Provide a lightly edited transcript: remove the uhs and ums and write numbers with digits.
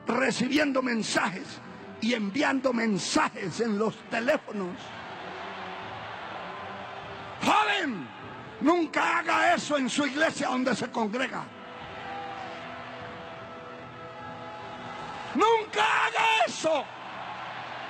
recibiendo mensajes y enviando mensajes en los teléfonos. Joven, nunca haga eso en su iglesia donde se congrega. Nunca haga eso.